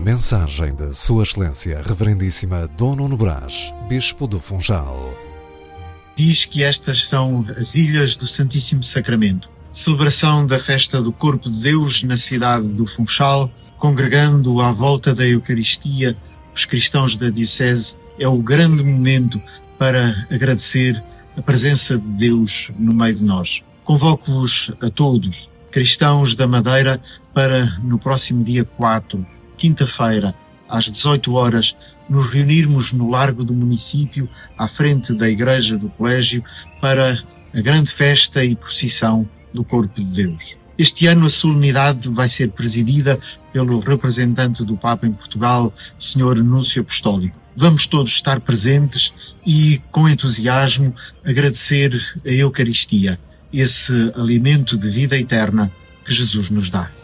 Mensagem de Sua Excelência Reverendíssima Dom Nuno Brás, Bispo do Funchal. Diz que estas são as Ilhas do Santíssimo Sacramento. Celebração da festa do Corpo de Deus na cidade do Funchal, congregando à volta da Eucaristia os cristãos da Diocese, é o grande momento para agradecer a presença de Deus no meio de nós. Convoco-vos a todos, cristãos da Madeira, para no próximo dia 4, quinta-feira, às 18 horas, nos reunirmos no largo do município, à frente da igreja do colégio, para a grande festa e procissão do Corpo de Deus. Este ano a solenidade vai ser presidida pelo representante do Papa em Portugal, o Sr. Núncio Apostólico. Vamos todos estar presentes e, com entusiasmo, agradecer a Eucaristia, esse alimento de vida eterna que Jesus nos dá.